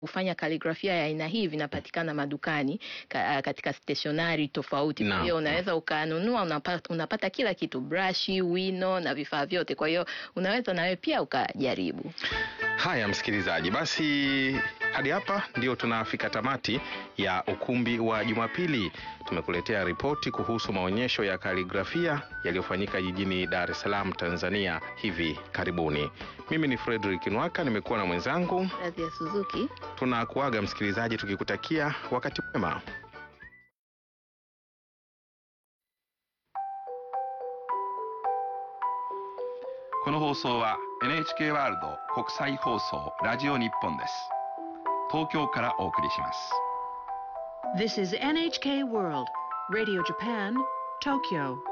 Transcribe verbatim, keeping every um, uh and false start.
kufanya kaligrafia ya aina hii vinapatikana madukani ka, katika stationery tofauti. Kwa hiyo unaweza ukanunua, unapata, unapata kila kitu, brush, wino na vifaa vyote. Kwa hiyo unaweza nawe pia ukajaribu. Haya msikilizaji, basi hadi hapa ndio tunafika tamati ya ukumbi wa Jumapili. Tumekuletea ripoti kuhusu maonyesho ya kaligrafia yaliyofanyika jijini Dar es Salaam, Tanzania hivi karibuni. Mimi ni Frederick Nwaka, nimekuwa na mwenzangu Radhia Suzuki. Tunakuaga msikilizaji tukikutakia wakati mwema. この放送は エヌエイチケー ワールド国際放送ラジオ日本です。東京からお送りします。 This is エヌエイチケー World Radio Japan, Tokyo.